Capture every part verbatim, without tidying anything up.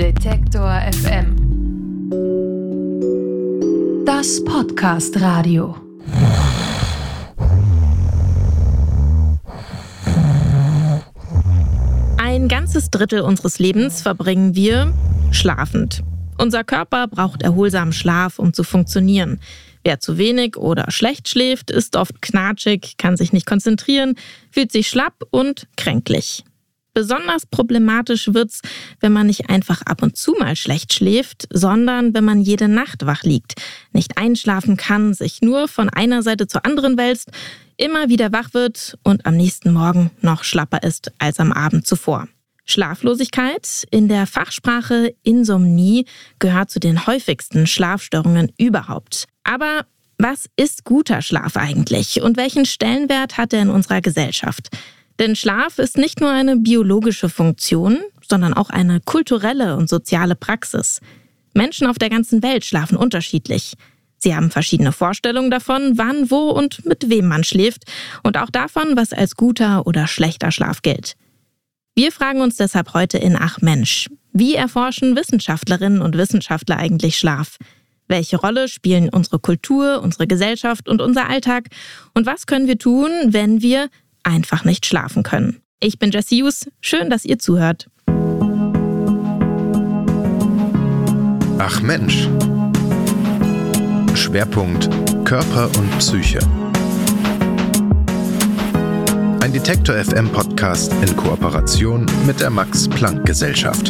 Detektor F M. Das Podcast-Radio. Ein ganzes Drittel unseres Lebens verbringen wir schlafend. Unser Körper braucht erholsamen Schlaf, um zu funktionieren. Wer zu wenig oder schlecht schläft, ist oft knatschig, kann sich nicht konzentrieren, fühlt sich schlapp und kränklich. Besonders problematisch wird's, wenn man nicht einfach ab und zu mal schlecht schläft, sondern wenn man jede Nacht wach liegt, nicht einschlafen kann, sich nur von einer Seite zur anderen wälzt, immer wieder wach wird und am nächsten Morgen noch schlapper ist als am Abend zuvor. Schlaflosigkeit, in der Fachsprache Insomnie, gehört zu den häufigsten Schlafstörungen überhaupt. Aber was ist guter Schlaf eigentlich und welchen Stellenwert hat er in unserer Gesellschaft? Denn Schlaf ist nicht nur eine biologische Funktion, sondern auch eine kulturelle und soziale Praxis. Menschen auf der ganzen Welt schlafen unterschiedlich. Sie haben verschiedene Vorstellungen davon, wann, wo und mit wem man schläft und auch davon, was als guter oder schlechter Schlaf gilt. Wir fragen uns deshalb heute in Ach Mensch: Wie erforschen Wissenschaftlerinnen und Wissenschaftler eigentlich Schlaf? Welche Rolle spielen unsere Kultur, unsere Gesellschaft und unser Alltag? Und was können wir tun, wenn wir einfach nicht schlafen können? Ich bin Jessie Hughes. Schön, dass ihr zuhört. Ach Mensch. Schwerpunkt Körper und Psyche. Ein Detektor F M Podcast in Kooperation mit der Max-Planck-Gesellschaft.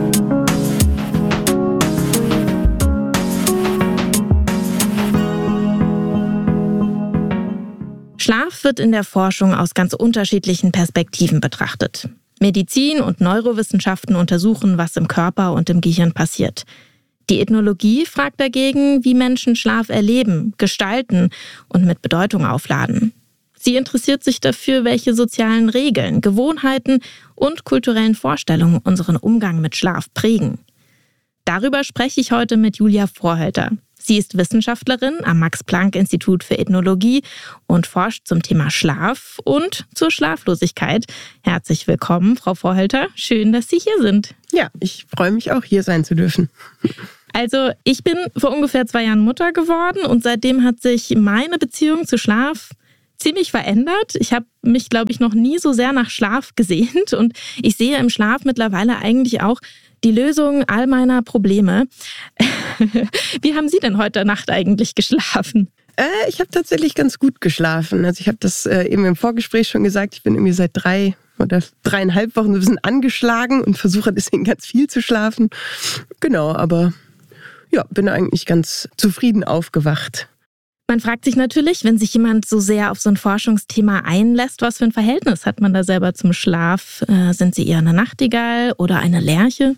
Schlaf wird in der Forschung aus ganz unterschiedlichen Perspektiven betrachtet. Medizin und Neurowissenschaften untersuchen, was im Körper und im Gehirn passiert. Die Ethnologie fragt dagegen, wie Menschen Schlaf erleben, gestalten und mit Bedeutung aufladen. Sie interessiert sich dafür, welche sozialen Regeln, Gewohnheiten und kulturellen Vorstellungen unseren Umgang mit Schlaf prägen. Darüber spreche ich heute mit Julia Vorhölter. Sie ist Wissenschaftlerin am Max-Planck-Institut für Ethnologie und forscht zum Thema Schlaf und zur Schlaflosigkeit. Herzlich willkommen, Frau Vorhölter. Schön, dass Sie hier sind. Ja, ich freue mich auch, hier sein zu dürfen. Also, ich bin vor ungefähr zwei Jahren Mutter geworden und seitdem hat sich meine Beziehung zu Schlaf ziemlich verändert. Ich habe mich, glaube ich, noch nie so sehr nach Schlaf gesehnt und ich sehe im Schlaf mittlerweile eigentlich auch die Lösung all meiner Probleme. Wie haben Sie denn heute Nacht eigentlich geschlafen? Äh, ich habe tatsächlich ganz gut geschlafen. Also ich habe das äh, eben im Vorgespräch schon gesagt, ich bin irgendwie seit drei oder dreieinhalb Wochen ein bisschen angeschlagen und versuche deswegen ganz viel zu schlafen. Genau, aber ja, bin eigentlich ganz zufrieden aufgewacht. Man fragt sich natürlich, wenn sich jemand so sehr auf so ein Forschungsthema einlässt, was für ein Verhältnis hat man da selber zum Schlaf? Äh, sind Sie eher eine Nachtigall oder eine Lerche?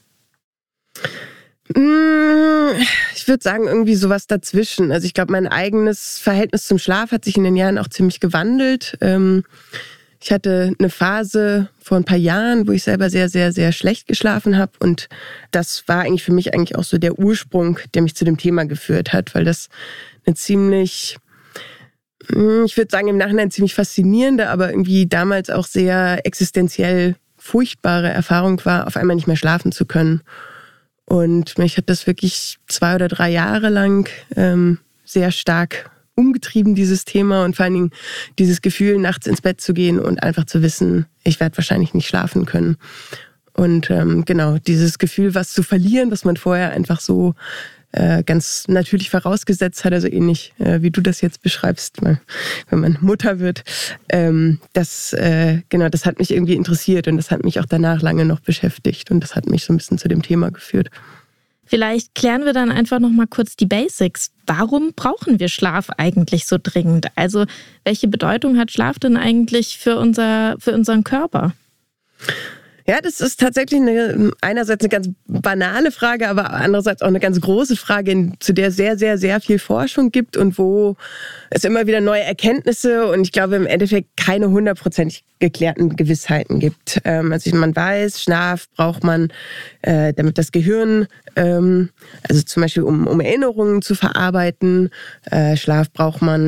Ich würde sagen, irgendwie sowas dazwischen. Also ich glaube, mein eigenes Verhältnis zum Schlaf hat sich in den Jahren auch ziemlich gewandelt. Ich hatte eine Phase vor ein paar Jahren, wo ich selber sehr, sehr, sehr schlecht geschlafen habe. Und das war eigentlich für mich eigentlich auch so der Ursprung, der mich zu dem Thema geführt hat, weil das eine ziemlich, ich würde sagen im Nachhinein ziemlich faszinierende, aber irgendwie damals auch sehr existenziell furchtbare Erfahrung war, auf einmal nicht mehr schlafen zu können. Und mich hat das wirklich zwei oder drei Jahre lang ähm, sehr stark umgetrieben, dieses Thema. Und vor allen Dingen dieses Gefühl, nachts ins Bett zu gehen und einfach zu wissen, ich werde wahrscheinlich nicht schlafen können. Und ähm, genau, dieses Gefühl, was zu verlieren, was man vorher einfach so äh, ganz natürlich vorausgesetzt hat, also ähnlich äh, wie du das jetzt beschreibst, wenn man Mutter wird. Ähm, das, äh, genau, das hat mich irgendwie interessiert und das hat mich auch danach lange noch beschäftigt und das hat mich so ein bisschen zu dem Thema geführt. Vielleicht klären wir dann einfach noch mal kurz die Basics. Warum brauchen wir Schlaf eigentlich so dringend? Also welche Bedeutung hat Schlaf denn eigentlich für unser, für unseren Körper? Ja, das ist tatsächlich eine, einerseits eine ganz banale Frage, aber andererseits auch eine ganz große Frage, zu der es sehr, sehr, sehr viel Forschung gibt und wo es immer wieder neue Erkenntnisse und ich glaube im Endeffekt keine hundertprozentig geklärten Gewissheiten gibt. Also man weiß, Schlaf braucht man, damit das Gehirn, also zum Beispiel um, um Erinnerungen zu verarbeiten. Schlaf braucht man,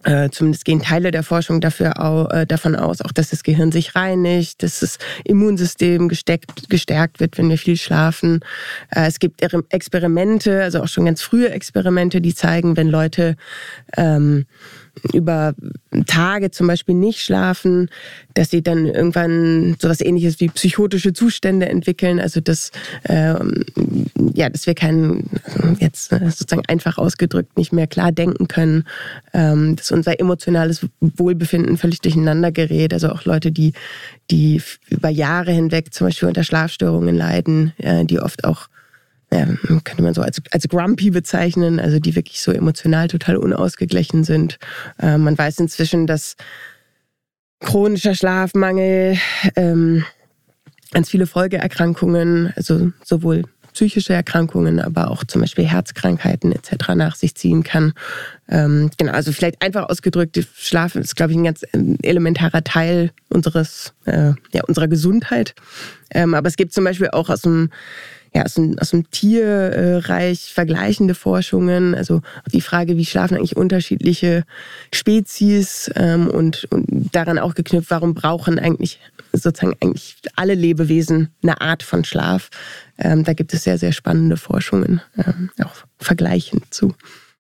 Äh, zumindest gehen Teile der Forschung dafür au, äh, davon aus, auch dass das Gehirn sich reinigt, dass das Immunsystem gesteckt, gestärkt wird, wenn wir viel schlafen. Äh, es gibt Experimente, also auch schon ganz frühe Experimente, die zeigen, wenn Leute ähm, über Tage zum Beispiel nicht schlafen, dass sie dann irgendwann sowas Ähnliches wie psychotische Zustände entwickeln. Also dass, ähm, ja, dass wir keinen, jetzt sozusagen einfach ausgedrückt, nicht mehr klar denken können, ähm, dass unser emotionales Wohlbefinden völlig durcheinander gerät. Also auch Leute, die, die über Jahre hinweg zum Beispiel unter Schlafstörungen leiden, äh, die oft auch, ja, könnte man so als, als grumpy bezeichnen, also die wirklich so emotional total unausgeglichen sind. Äh, man weiß inzwischen, dass chronischer Schlafmangel, ähm, ganz viele Folgeerkrankungen, also sowohl psychische Erkrankungen, aber auch zum Beispiel Herzkrankheiten et cetera nach sich ziehen kann. Ähm, genau, also vielleicht einfach ausgedrückt, Schlaf ist, glaube ich, ein ganz elementarer Teil unseres, äh, ja, unserer Gesundheit. Ähm, aber es gibt zum Beispiel auch aus dem Ja, aus dem, aus dem Tierreich vergleichende Forschungen, also die Frage, wie schlafen eigentlich unterschiedliche Spezies ähm, und, und daran auch geknüpft, warum brauchen eigentlich sozusagen eigentlich alle Lebewesen eine Art von Schlaf. Ähm, da gibt es sehr, sehr spannende Forschungen, ähm, auch vergleichend zu.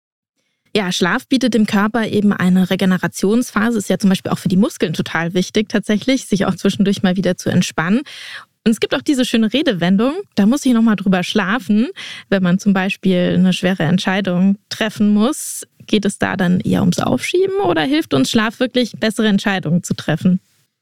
Ja, Schlaf bietet dem Körper eben eine Regenerationsphase, ist ja zum Beispiel auch für die Muskeln total wichtig tatsächlich, sich auch zwischendurch mal wieder zu entspannen. Und es gibt auch diese schöne Redewendung, da muss ich nochmal drüber schlafen, wenn man zum Beispiel eine schwere Entscheidung treffen muss. Geht es da dann eher ums Aufschieben oder hilft uns Schlaf wirklich, bessere Entscheidungen zu treffen?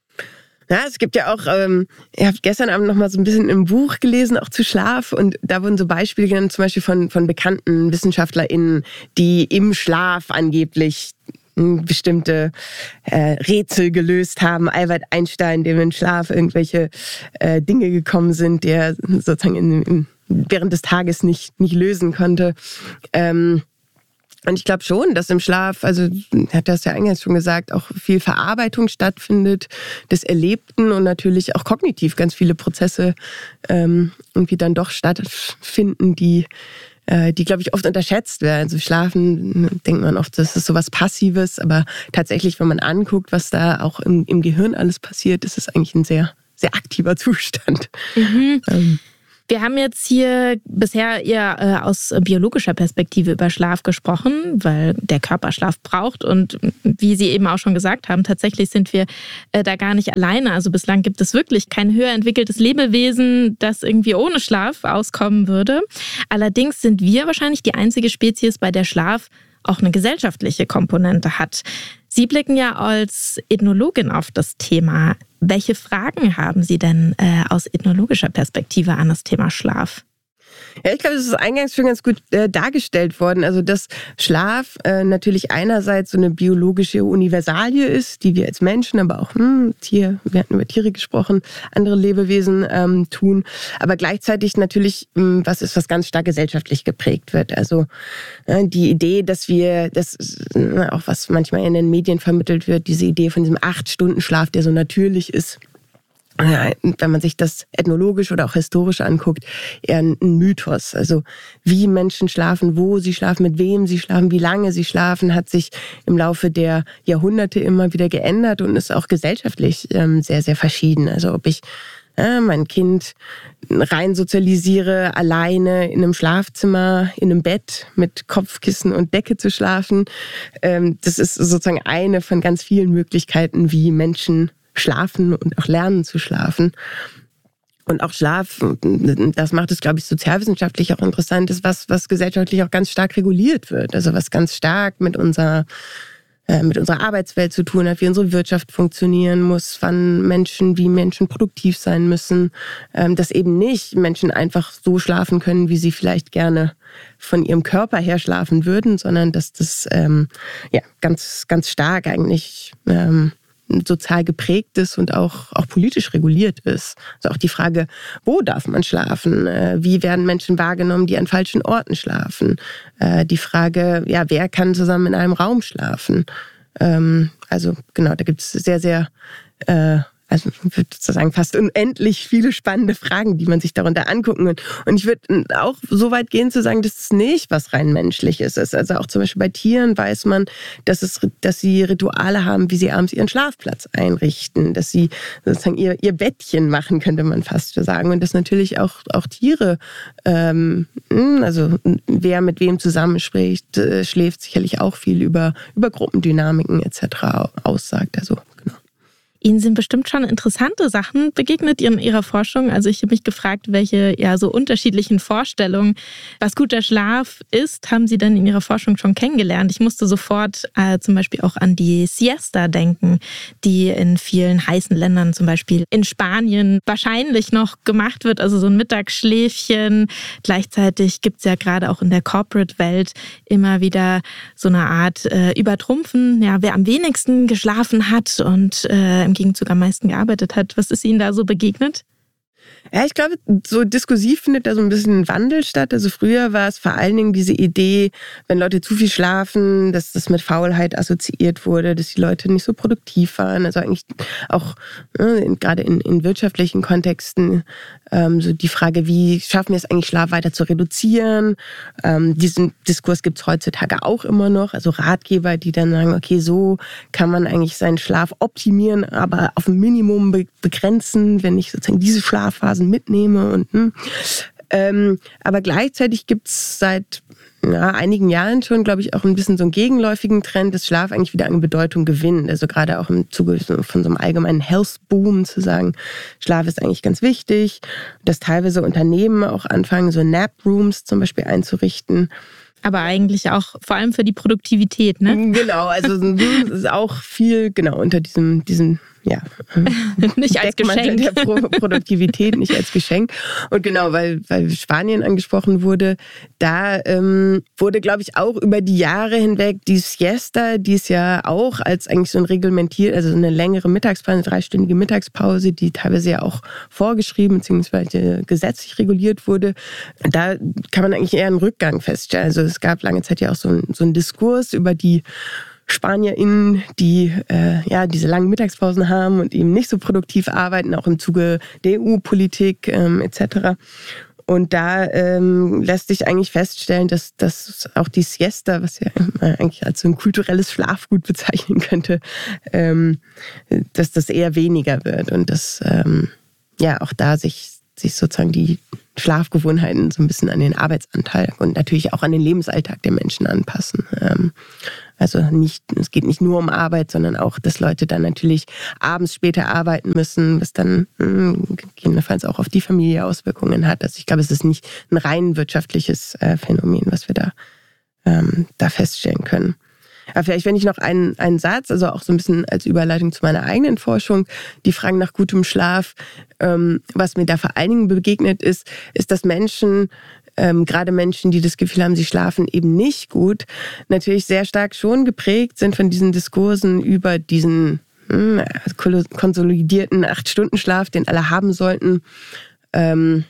Ja, es gibt ja auch, ähm, ich habe gestern Abend noch mal so ein bisschen im Buch gelesen, auch zu Schlaf. Und da wurden so Beispiele genannt, zum Beispiel von, von bekannten WissenschaftlerInnen, die im Schlaf angeblich bestimmte äh, Rätsel gelöst haben. Albert Einstein, dem in Schlaf irgendwelche äh, Dinge gekommen sind, die er sozusagen in, in, während des Tages nicht, nicht lösen konnte. Ähm, und ich glaube schon, dass im Schlaf, also hat das ja eingangs schon gesagt, auch viel Verarbeitung stattfindet des Erlebten und natürlich auch kognitiv ganz viele Prozesse ähm, irgendwie dann doch stattfinden, die die, glaube ich, oft unterschätzt werden. Also Schlafen denkt man oft, das ist sowas Passives, aber tatsächlich, wenn man anguckt, was da auch im, im Gehirn alles passiert, ist es eigentlich ein sehr, sehr aktiver Zustand. Mhm. Ähm. Wir haben jetzt hier bisher eher äh, aus biologischer Perspektive über Schlaf gesprochen, weil der Körper Schlaf braucht. Und wie Sie eben auch schon gesagt haben, tatsächlich sind wir äh, da gar nicht alleine. Also bislang gibt es wirklich kein höher entwickeltes Lebewesen, das irgendwie ohne Schlaf auskommen würde. Allerdings sind wir wahrscheinlich die einzige Spezies, bei der Schlaf auch eine gesellschaftliche Komponente hat. Sie blicken ja als Ethnologin auf das Thema. Welche Fragen haben Sie denn äh, aus ethnologischer Perspektive an das Thema Schlaf? Ja, ich glaube, das ist eingangs schon ganz gut äh, dargestellt worden. Also, dass Schlaf äh, natürlich einerseits so eine biologische Universalie ist, die wir als Menschen, aber auch hm, Tier, wir hatten über Tiere gesprochen, andere Lebewesen ähm, tun, aber gleichzeitig natürlich ähm, was ist, was ganz stark gesellschaftlich geprägt wird. Also äh, die Idee, dass wir, das ist, äh, auch was manchmal in den Medien vermittelt wird, diese Idee von diesem acht-Stunden-Schlaf, der so natürlich ist, wenn man sich das ethnologisch oder auch historisch anguckt, eher ein Mythos. Also wie Menschen schlafen, wo sie schlafen, mit wem sie schlafen, wie lange sie schlafen, hat sich im Laufe der Jahrhunderte immer wieder geändert und ist auch gesellschaftlich ähm, sehr, sehr verschieden. Also ob ich äh, mein Kind rein sozialisiere, alleine in einem Schlafzimmer, in einem Bett mit Kopfkissen und Decke zu schlafen, ähm, das ist sozusagen eine von ganz vielen Möglichkeiten, wie Menschen schlafen und auch lernen zu schlafen. Und auch Schlaf, das macht es, glaube ich, sozialwissenschaftlich auch interessant, ist was, was gesellschaftlich auch ganz stark reguliert wird. Also was ganz stark mit unserer, äh, mit unserer Arbeitswelt zu tun hat, wie unsere Wirtschaft funktionieren muss, wann Menschen, wie Menschen produktiv sein müssen. Ähm, dass eben nicht Menschen einfach so schlafen können, wie sie vielleicht gerne von ihrem Körper her schlafen würden, sondern dass das ähm, ja, ganz, ganz stark eigentlich ähm, sozial geprägt ist und auch, auch politisch reguliert ist. Also auch die Frage, wo darf man schlafen? Wie werden Menschen wahrgenommen, die an falschen Orten schlafen? Die Frage, ja, wer kann zusammen in einem Raum schlafen? Also genau, da gibt es sehr, sehr äh, also ich würde sozusagen fast unendlich viele spannende Fragen, die man sich darunter angucken kann. Und ich würde auch so weit gehen zu sagen, dass es nicht was rein Menschliches ist. Also auch zum Beispiel bei Tieren weiß man, dass es, dass sie Rituale haben, wie sie abends ihren Schlafplatz einrichten, dass sie sozusagen ihr, ihr Bettchen machen, könnte man fast so sagen. Und dass natürlich auch, auch Tiere, ähm, also wer mit wem zusammenspricht, äh, schläft, sicherlich auch viel über, über Gruppendynamiken et cetera aussagt. Also genau. Ihnen sind bestimmt schon interessante Sachen begegnet in Ihrer Forschung. Also ich habe mich gefragt, welche ja so unterschiedlichen Vorstellungen, was guter Schlaf ist, haben Sie denn in Ihrer Forschung schon kennengelernt? Ich musste sofort äh, zum Beispiel auch an die Siesta denken, die in vielen heißen Ländern, zum Beispiel in Spanien, wahrscheinlich noch gemacht wird. Also so ein Mittagsschläfchen. Gleichzeitig gibt es ja gerade auch in der Corporate-Welt immer wieder so eine Art äh, Übertrumpfen, ja, wer am wenigsten geschlafen hat und äh, im Gegenzug am meisten gearbeitet hat. Was ist Ihnen da so begegnet? Ja, ich glaube, so diskursiv findet da so ein bisschen ein Wandel statt. Also früher war es vor allen Dingen diese Idee, wenn Leute zu viel schlafen, dass das mit Faulheit assoziiert wurde, dass die Leute nicht so produktiv waren. Also eigentlich auch äh, gerade in, in wirtschaftlichen Kontexten ähm, so die Frage, wie schaffen wir es eigentlich, Schlaf weiter zu reduzieren? Ähm, diesen Diskurs gibt es heutzutage auch immer noch. Also Ratgeber, die dann sagen, okay, so kann man eigentlich seinen Schlaf optimieren, aber auf ein Minimum be- begrenzen, wenn ich sozusagen diese Schlafphasen mitnehme. Und, hm. ähm, aber gleichzeitig gibt es seit ja, einigen Jahren schon, glaube ich, auch ein bisschen so einen gegenläufigen Trend, dass Schlaf eigentlich wieder an Bedeutung gewinnt. Also gerade auch im Zuge von so einem allgemeinen Health-Boom zu sagen, Schlaf ist eigentlich ganz wichtig. Dass teilweise Unternehmen auch anfangen, so Nap-Rooms zum Beispiel einzurichten. Aber eigentlich auch vor allem für die Produktivität, ne? Genau, also es ist auch viel genau unter diesem, diesem ja, nicht als Geschenk. Der Pro- Produktivität, nicht als Geschenk. Und genau, weil, weil Spanien angesprochen wurde, da ähm, wurde, glaube ich, auch über die Jahre hinweg die Siesta, die ist ja auch als eigentlich so ein reglementiert, also eine längere Mittagspause, eine dreistündige Mittagspause, die teilweise ja auch vorgeschrieben bzw. gesetzlich reguliert wurde. Da kann man eigentlich eher einen Rückgang feststellen. Also es gab lange Zeit ja auch so ein, so einen Diskurs über die SpanierInnen, die äh, ja diese langen Mittagspausen haben und eben nicht so produktiv arbeiten, auch im Zuge der E U-Politik ähm, et cetera. Und da ähm, lässt sich eigentlich feststellen, dass, dass auch die Siesta, was ja eigentlich als so ein kulturelles Schlafgut bezeichnen könnte, ähm, dass das eher weniger wird und dass ähm, ja auch da sich, sich sozusagen die Schlafgewohnheiten so ein bisschen an den Arbeitsanteil und natürlich auch an den Lebensalltag der Menschen anpassen. Ähm, Also nicht, es geht nicht nur um Arbeit, sondern auch, dass Leute dann natürlich abends später arbeiten müssen, was dann mh, gegebenenfalls auch auf die Familie Auswirkungen hat. Also ich glaube, es ist nicht ein rein wirtschaftliches äh, Phänomen, was wir da, ähm, da feststellen können. Aber vielleicht, wenn ich noch einen, einen Satz, also auch so ein bisschen als Überleitung zu meiner eigenen Forschung, die Fragen nach gutem Schlaf, ähm, was mir da vor allen Dingen begegnet ist, ist, dass Menschen, Ähm, gerade Menschen, die das Gefühl haben, sie schlafen eben nicht gut, natürlich sehr stark schon geprägt sind von diesen Diskursen über diesen hm, konsolidierten acht-Stunden-Schlaf, den alle haben sollten. Ähm,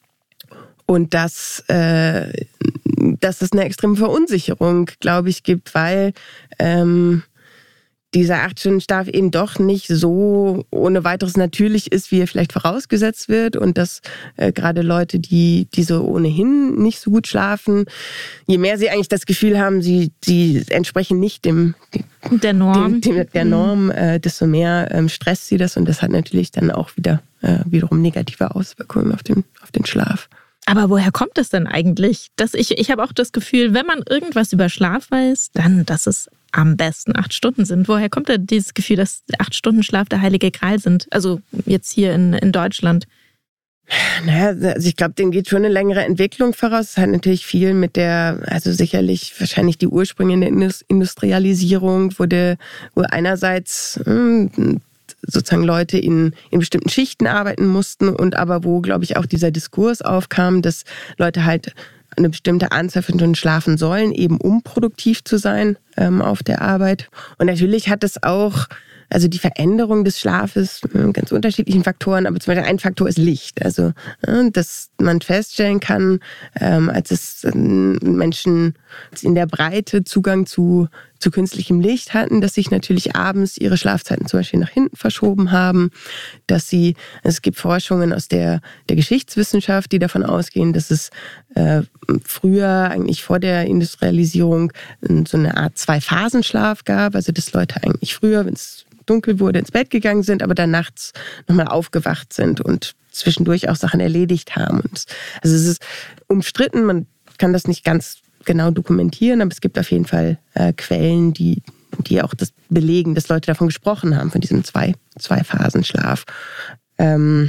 und dass, äh, dass es eine extreme Verunsicherung, glaube ich, gibt, weil ähm, dieser acht-Stunden-Schlaf eben doch nicht so ohne weiteres natürlich ist, wie er vielleicht vorausgesetzt wird und dass äh, gerade Leute, die, die so ohnehin nicht so gut schlafen, je mehr sie eigentlich das Gefühl haben, sie, sie entsprechen nicht dem, dem der Norm, dem, dem, der Norm äh, desto mehr ähm, stresst sie das und das hat natürlich dann auch wieder äh, wiederum negative Auswirkungen auf den, auf den Schlaf. Aber woher kommt das denn eigentlich? Dass ich ich habe auch das Gefühl, wenn man irgendwas über Schlaf weiß, dann, dass es am besten acht Stunden sind. Woher kommt denn dieses Gefühl, dass acht Stunden Schlaf der heilige Gral sind? Also jetzt hier in, in Deutschland. Naja, also ich glaube, denen geht schon eine längere Entwicklung voraus. Es hat natürlich viel mit der, also sicherlich wahrscheinlich die Ursprünge in der Industrialisierung, wurde, wo einerseits hm, sozusagen Leute in, in bestimmten Schichten arbeiten mussten und aber wo, glaube ich, auch dieser Diskurs aufkam, dass Leute halt eine bestimmte Anzahl von Stunden schlafen sollen, eben um produktiv zu sein ähm, auf der Arbeit. Und natürlich hat es auch, also die Veränderung des Schlafes, äh, ganz unterschiedlichen Faktoren, aber zum Beispiel ein Faktor ist Licht. Also, äh, dass man feststellen kann, ähm, als es äh, Menschen in der Breite Zugang zu, zu künstlichem Licht hatten, dass sich natürlich abends ihre Schlafzeiten zum Beispiel nach hinten verschoben haben, dass sie, es gibt Forschungen aus der, der Geschichtswissenschaft, die davon ausgehen, dass es äh, früher, eigentlich vor der Industrialisierung, so eine Art Zwei-Phasen-Schlaf gab, also dass Leute eigentlich früher, wenn es dunkel wurde, ins Bett gegangen sind, aber dann nachts nochmal aufgewacht sind und zwischendurch auch Sachen erledigt haben. Und also es ist umstritten, man kann das nicht ganz genau dokumentieren, aber es gibt auf jeden Fall äh, Quellen, die, die auch das belegen, dass Leute davon gesprochen haben, von diesem Zwei, Zwei-Phasen-Schlaf. Ähm,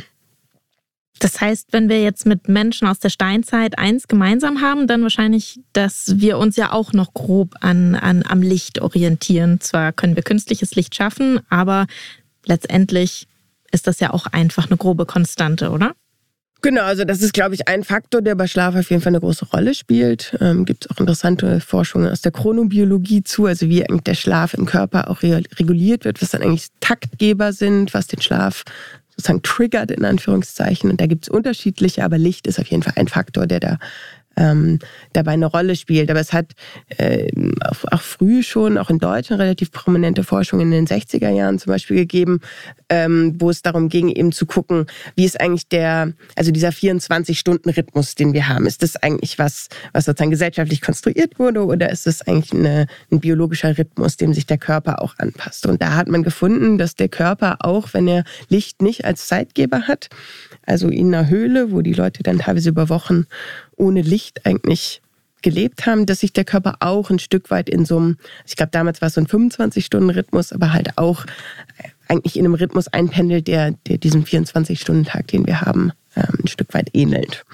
Das heißt, wenn wir jetzt mit Menschen aus der Steinzeit eins gemeinsam haben, dann wahrscheinlich, dass wir uns ja auch noch grob an, an, am Licht orientieren. Zwar können wir künstliches Licht schaffen, aber letztendlich ist das ja auch einfach eine grobe Konstante, oder? Genau, also das ist, glaube ich, ein Faktor, der bei Schlaf auf jeden Fall eine große Rolle spielt. Ähm, gibt es auch interessante Forschungen aus der Chronobiologie zu, also wie eigentlich der Schlaf im Körper auch reguliert wird, was dann eigentlich Taktgeber sind, was den Schlaf sozusagen triggert, in Anführungszeichen. Und da gibt es unterschiedliche, aber Licht ist auf jeden Fall ein Faktor, der da ähm, dabei eine Rolle spielt. Aber es hat äh, auch, auch früh schon, auch in Deutschland, relativ prominente Forschung in den sechziger Jahren zum Beispiel gegeben, ähm, wo es darum ging, eben zu gucken, wie ist eigentlich der, also dieser vierundzwanzig-Stunden-Rhythmus, den wir haben, ist das eigentlich was, was sozusagen gesellschaftlich konstruiert wurde, oder ist es eigentlich eine, ein biologischer Rhythmus, dem sich der Körper auch anpasst? Und da hat man gefunden, dass der Körper, auch wenn er Licht nicht als Zeitgeber hat, also in einer Höhle, wo die Leute dann teilweise über Wochen ohne Licht eigentlich gelebt haben, dass sich der Körper auch ein Stück weit in so einem, ich glaube damals war es so ein fünfundzwanzig-Stunden-Rhythmus, aber halt auch eigentlich in einem Rhythmus einpendelt, der, der diesem vierundzwanzig-Stunden-Tag, den wir haben, ein Stück weit ähnelt.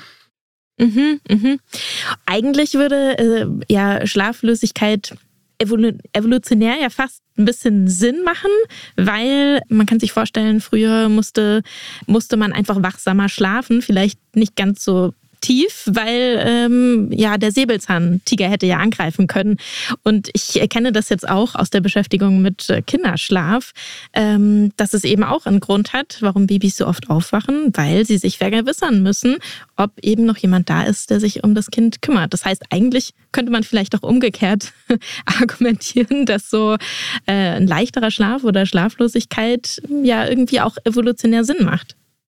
Mhm, mhm. Eigentlich würde äh, ja Schlaflosigkeit evolu- evolutionär ja fast ein bisschen Sinn machen, weil man kann sich vorstellen, früher musste, musste man einfach wachsamer schlafen, vielleicht nicht ganz so tief, weil ähm, ja der Säbelzahntiger hätte ja angreifen können. Und ich erkenne das jetzt auch aus der Beschäftigung mit Kinderschlaf, ähm, dass es eben auch einen Grund hat, warum Babys so oft aufwachen, weil sie sich vergewissern müssen, ob eben noch jemand da ist, der sich um das Kind kümmert. Das heißt, eigentlich könnte man vielleicht auch umgekehrt argumentieren, dass so äh, ein leichterer Schlaf oder Schlaflosigkeit ja irgendwie auch evolutionär Sinn macht.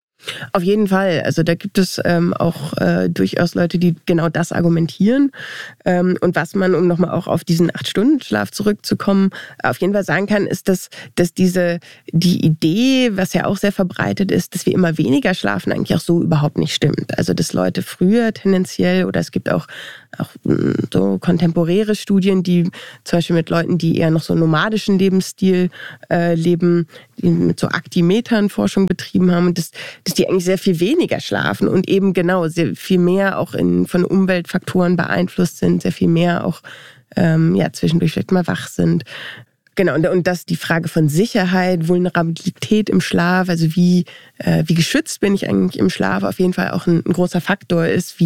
Auf jeden Fall. Also da gibt es ähm, auch äh, durchaus Leute, die genau das argumentieren. Ähm, und was man, um nochmal auch auf diesen acht-Stunden-Schlaf zurückzukommen, auf jeden Fall sagen kann, ist, dass, dass diese die Idee, was ja auch sehr verbreitet ist, dass wir immer weniger schlafen, eigentlich auch so überhaupt nicht stimmt. Also dass Leute früher tendenziell, oder es gibt auch, auch so kontemporäre Studien, die zum Beispiel mit Leuten, die eher noch so einen nomadischen Lebensstil äh, leben, die mit so Aktimetern Forschung betrieben haben, und das, das die eigentlich sehr viel weniger schlafen und eben genau sehr viel mehr auch in, von Umweltfaktoren beeinflusst sind, sehr viel mehr auch ähm, ja, zwischendurch vielleicht mal wach sind. Genau, und, und dass die Frage von Sicherheit, Vulnerabilität im Schlaf, also wie, äh, wie geschützt bin ich eigentlich im Schlaf, auf jeden Fall auch ein, ein großer Faktor ist, wie